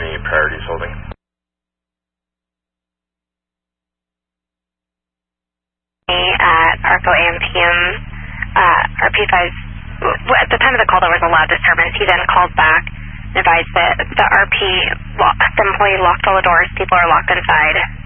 any priorities holding? At ARCO AMPM, RP5, at the time of the call there was a loud disturbance. He then called back and advised that the employee locked all the doors, people are locked inside.